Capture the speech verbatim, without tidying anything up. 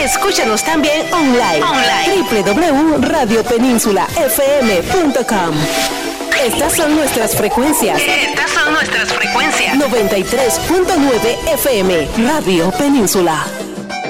Escúchanos también online. Online. doble u doble u doble u punto radio península f m punto com. Estas son nuestras frecuencias. Estas son nuestras frecuencias. noventa y tres punto nueve F M, Radio Península.